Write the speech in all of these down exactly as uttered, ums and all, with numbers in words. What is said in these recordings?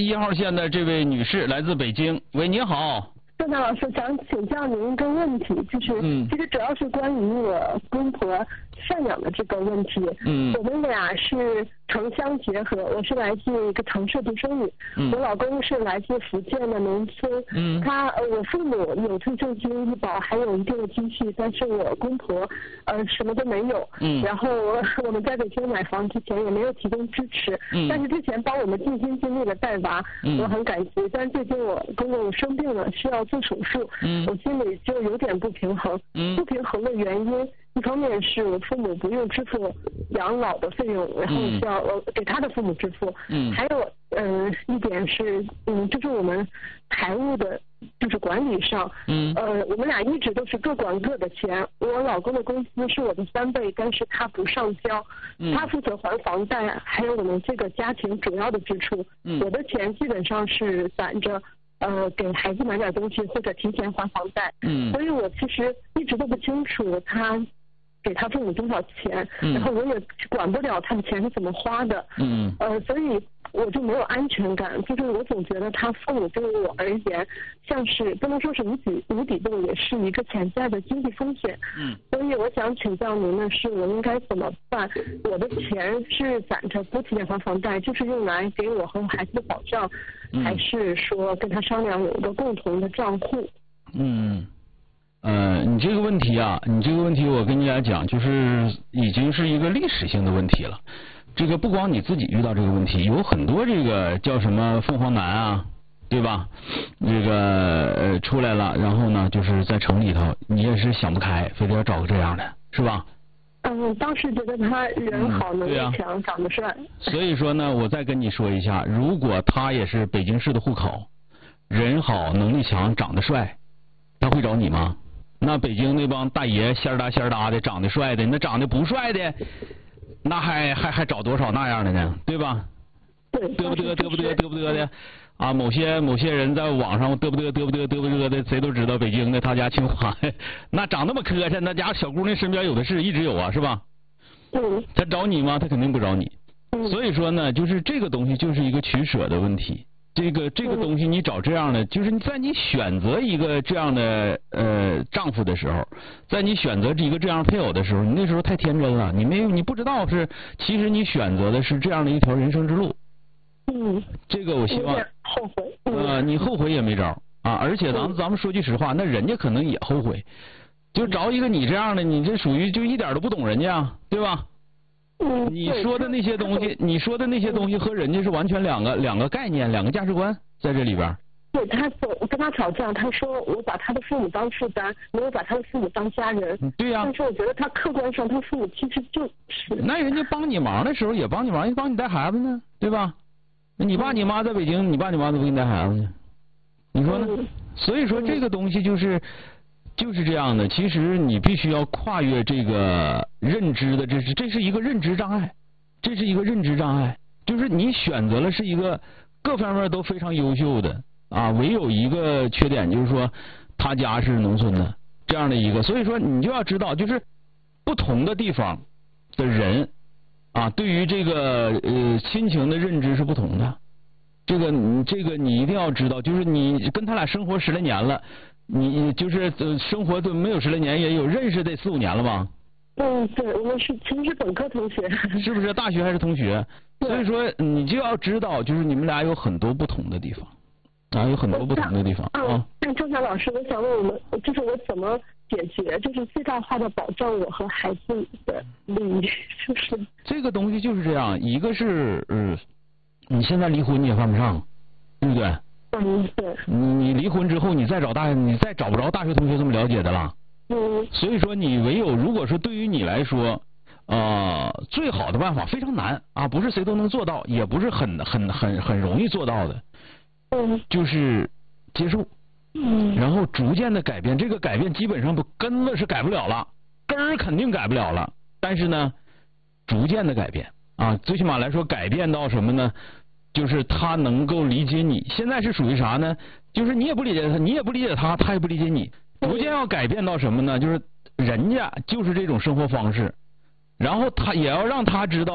一号线的这位女士来自北京，喂，你好。 郑楠老师，想请教您一个问题，就是，嗯，其实主要是关于我公婆赡养的这个问题。嗯，我们俩是城乡结合，我是来自一个城市独生女，嗯，我老公是来自福建的农村。嗯，他呃，我父母有退休金、医保，还有一定的积蓄，但是我公婆呃什么都没有。嗯，然后我们在北京买房之前也没有提供支持。嗯，但是之前帮我们尽心尽力的带娃，嗯，我很感激。但是最近我公公生病了，需要做手术，嗯，我心里就有点不平衡。嗯，不平衡的原因，一方面是我父母不用支付养老的费用，然后需要呃给他的父母支付。嗯，还有呃一点是，嗯，就是我们财务的，就是管理上，嗯，呃我们俩一直都是各管各的钱。我老公的工资是我的三倍，但是他不上交，嗯，他负责还房贷，还有我们这个家庭主要的支出。嗯，我的钱基本上是攒着。呃，给孩子买点东西或者提前还房贷，嗯，所以我其实一直都不清楚他给他父母多少钱，嗯，然后我也管不了他的钱是怎么花的，嗯，呃，所以我就没有安全感，就是我总觉得他父母对我而言，像是不能说是无底无底洞，也是一个潜在的经济风险，嗯，所以我想请教您的是，我应该怎么办？我的钱是攒着不提前还房贷，就是用来给我和孩子的保障。还是说跟他商量有一个共同的账户？嗯， 呃，你这个问题啊，你这个问题我跟你来讲，就是已经是一个历史性的问题了。这个不光你自己遇到这个问题，有很多这个叫什么凤凰男啊，对吧？这个呃出来了，然后呢，就是在城里头，你也是想不开，非得要找个这样的，是吧？ 嗯，当时觉得他人好，能力强，嗯啊，长得帅。 所以说呢，我再跟你说一下，如果他也是北京市的户口，人好，能力强，长得帅，他会找你吗？那北京那帮大爷仙儿哒仙儿哒的，长得帅的，那长得不帅的，那还还还找多少那样的呢？对吧？ 对， 嘚不嘚嘚不嘚嘚不嘚的。啊，某些某些人在网上嘚不嘚嘚不嘚嘚不嘚的，谁都知道北京的他家清华，那长那么磕碜，那家小姑娘身边有的是，一直有啊，是吧？ 嗯。 他找你吗？他肯定不找你。嗯。所以说呢，就是这个东西就是一个取舍的问题。这个这个东西你找这样的，就是在你选择一个这样的呃丈夫的时候，在你选择一个这样配偶的时候，你那时候太天真了，你没有你不知道是其实你选择的是这样的一条人生之路。 嗯， 这个我希望后悔， 呃，你后悔也没招啊！而且咱们咱们说句实话，那人家可能也后悔，就找一个你这样的，你这属于就一点都不懂人家，对吧？ 嗯， 你说的那些东西，你说的那些东西和人家是完全两个两个概念，两个价值观在这里边。 对，他我跟他吵架，他说我把他的父母当负担，没有把他的父母当家人。 对呀、啊。 但是我觉得他客观上，他父母其实就是。 那人家帮你忙的时候也帮你忙，人家帮你带孩子呢，对吧？你爸你妈在北京，你爸你妈怎么给你带孩子呢？你说呢？所以说这个东西就是就是这样的。其实你必须要跨越这个认知的，这是这是一个认知障碍，这是一个认知障碍。就是你选择了是一个各方面都非常优秀的啊，唯有一个缺点就是说他家是农村的这样的一个。所以说你就要知道，就是不同的地方的人。啊，对于这个呃亲情的认知是不同的，这个你这个你一定要知道，就是你跟他俩生活十来年了，你就是呃生活都没有十来年，也有认识得四五年了吧？ 嗯，对，我们是其实是本科同学， 是不是？大学还是同学？所以说你就要知道，就是你们俩有很多不同的地方，啊，有很多不同的地方啊。 那郑强老师，我想问我们，就是我怎么解决，就是最大化的保障我和孩子的利益，是不是？ 这个东西就是这样，一个是嗯，你现在离婚你也犯不上，对不对？ 嗯，对。 你你离婚之后，你再找大，你再找不着大学同学这么了解的了。 嗯。 所以说，你唯有如果说对于你来说，呃，最好的办法非常难啊，不是谁都能做到，也不是很很很很容易做到的。 嗯。 就是接受。嗯，然后逐渐的改变，这个改变基本上不根了是改不了了，根儿肯定改不了了，但是呢，逐渐的改变啊，最起码来说改变到什么呢？就是他能够理解你。现在是属于啥呢？就是你也不理解他，你也不理解他，他也不理解你。逐渐要改变到什么呢？就是人家就是这种生活方式，然后他也要让他知道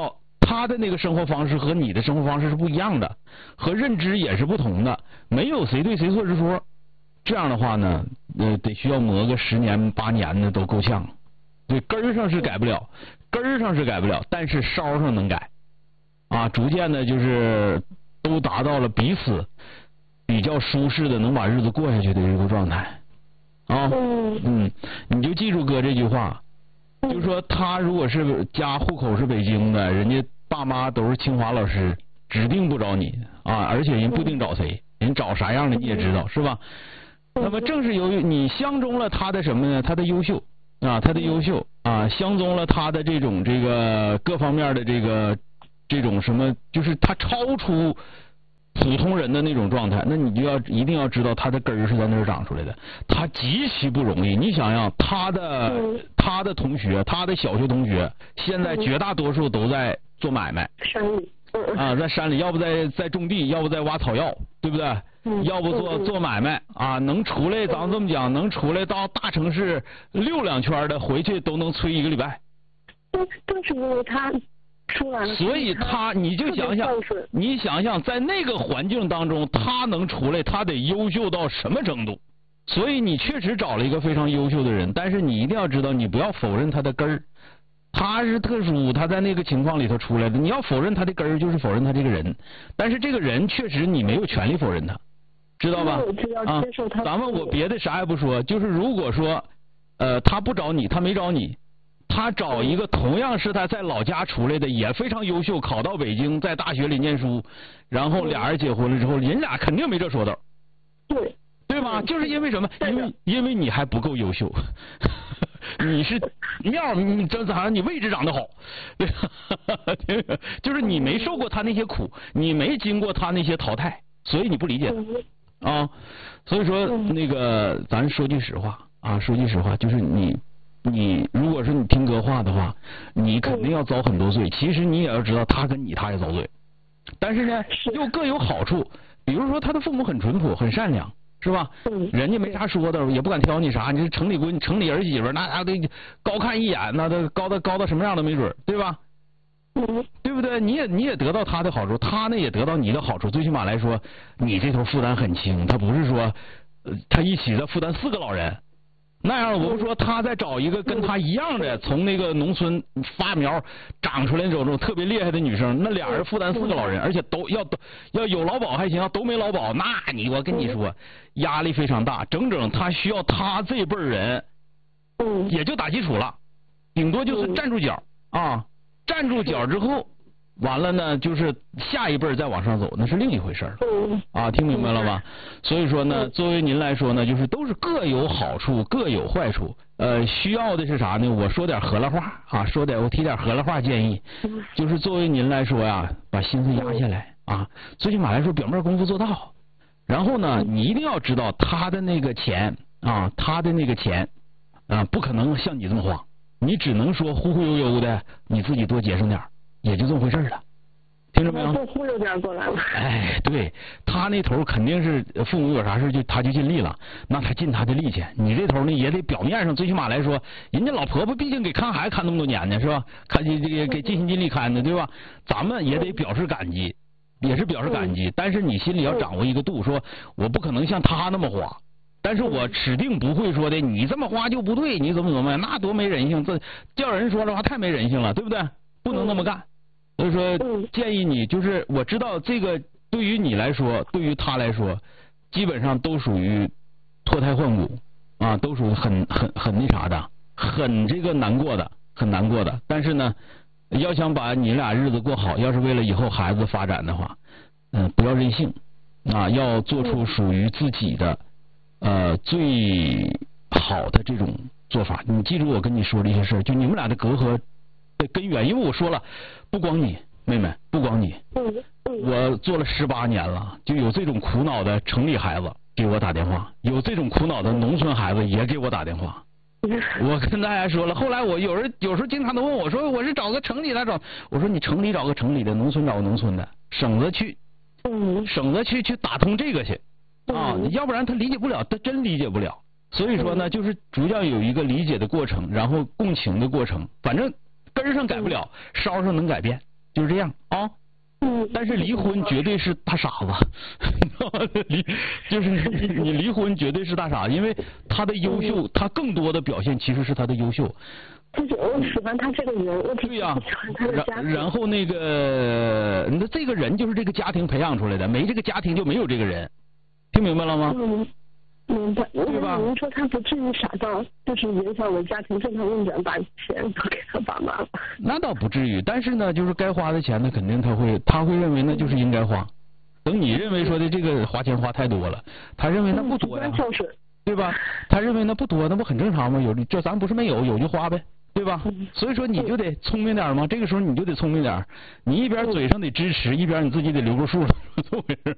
他的那个生活方式和你的生活方式是不一样的，和认知也是不同的，没有谁对谁错之说。这样的话呢，呃，得需要磨个十年八年的都够呛。对，根儿上是改不了，根儿上是改不了，但是梢上能改。啊，逐渐的就是都达到了彼此比较舒适的能把日子过下去的一个状态。啊，嗯，你就记住哥这句话，就说他如果是家户口是北京的，人家爸妈都是清华老师，指定不找你啊，而且人不定找谁，人找啥样的你也知道，是吧？那么正是由于你相中了他的什么呢？他的优秀啊，他的优秀啊，相中了他的这种这个各方面的这个这种什么，就是他超出普通人的那种状态，那你就要一定要知道他的根儿是在那儿长出来的，他极其不容易。你想想，他的他的同学，他的小学同学，现在绝大多数都在做买卖， 山里啊，在山里，要不在在种地，要不在挖草药，对不对？要不做做买卖啊，能出来，咱们这么讲，能出来到大城市溜两圈的，回去都能催一个礼拜。 正正是因为他出来了， 所以他你就想想，你想想在那个环境当中，他能出来，他得优秀到什么程度？所以你确实找了一个非常优秀的人，但是你一定要知道，你不要否认他的根儿。他是特殊，他在那个情况里头出来的，你要否认他的根儿，就是否认他这个人。但是这个人确实你没有权利否认他。知道吧？啊，咱们我别的啥也不说，就是如果说，呃，他不找你，他没找你，他找一个同样是他在老家出来的，也非常优秀，考到北京，在大学里念书，然后俩人结婚了之后，人俩肯定没这说道。 对。 对吧？就是因为什么？因为因为你还不够优秀，你是庙，你这咋你位置长得好，对，就是你没受过他那些苦，你没经过他那些淘汰，所以你不理解他啊。所以说那个咱说句实话啊，说句实话，就是你你如果是你听哥话的话，你肯定要遭很多罪。其实你也要知道，他跟你他也遭罪，但是呢又各有好处。比如说他的父母很淳朴，很善良。是吧？人家没啥说的，也不敢挑你啥。你是城里闺、城里儿媳妇，那那得高看一眼，那都高的高到什么样都没准，对吧？对不对？你也你也得到他的好处，他呢也得到你的好处。最起码来说，你这头负担很轻，他不是说，呃，他一起的负担四个老人。那样我不说，他再找一个跟他一样的，从那个农村发苗长出来那种种特别厉害的女生，那俩人负担四个老人，而且都要都要有劳保还行，要都没劳保，那你我跟你说，压力非常大。整整他需要他这辈人，也就打基础了，顶多就是站住脚啊，站住脚之后。完了呢，就是下一辈再往上走，那是另一回事儿啊，听明白了吧？所以说呢，作为您来说呢，就是都是各有好处，各有坏处。呃，需要的是啥呢？我说点河拉话啊，说点我提点河拉话建议，就是作为您来说呀，把心思压下来啊，最起码来说表面功夫做到。然后呢，你一定要知道他的那个钱啊，他的那个钱啊，不可能像你这么花，你只能说忽忽悠悠的，你自己多节省点。也就这么回事了，听着没有？ 多忽悠点过来了。 哎，对他那头肯定是父母有啥事就他就尽力了，那他尽他的力气。你这头呢也得表面上，最起码来说，人家老婆婆毕竟给看孩子看那么多年呢，是吧？看这个给尽心尽力看的，对吧？咱们也得表示感激，也是表示感激。但是你心里要掌握一个度，说我不可能像他那么花，但是我指定不会说的，你这么花就不对，你怎么怎么样，那多没人性，这叫人说的话太没人性了，对不对？不能那么干。所以说，建议你就是，我知道这个对于你来说，对于他来说，基本上都属于脱胎换骨啊，都属于很很很那啥的，很这个难过的，很难过的。但是呢，要想把你俩日子过好，要是为了以后孩子发展的话，嗯，不要任性啊，要做出属于自己的呃最好的这种做法。你记住我跟你说这些事儿，就你们俩的隔阂的根源，因为我说了，不光你妹妹，不光你，我做了十八年了，就有这种苦恼的城里孩子给我打电话，有这种苦恼的农村孩子也给我打电话。我跟大家说了，后来我有人有时候经常都问我说，我是找个城里来找，我说你城里找个城里的，农村找个农村的，省着去，省着去去打通这个去啊，要不然他理解不了，他真理解不了。所以说呢，就是逐渐有一个理解的过程，然后共情的过程，反正根儿上改不了，梢上能改变， 就是这样啊。 嗯。 但是离婚绝对是大傻子，离就是你离婚绝对是大傻子，因为他的优秀，他更多的表现其实是他的优秀。 就是我喜欢他这个人，我只喜欢他的家庭。 然后那个，那这个人就是这个家庭培养出来的，没这个家庭就没有这个人，听明白了吗？ 嗯。明白， 对吧？ 您说他不至于傻到就是影响我家庭正常运转，把钱都给他爸妈了。 那倒不至于，但是呢，就是该花的钱呢，肯定他会，他会认为那就是应该花。等你认为说的这个花钱花太多了，他认为那不多呀， 就是、 对吧？他认为那不多，那不很正常吗？有这咱不是没有，有就花呗。对吧？所以说你就得聪明点嘛，这个时候你就得聪明点，你一边嘴上得支持，一边你自己得留个数，怎么回事？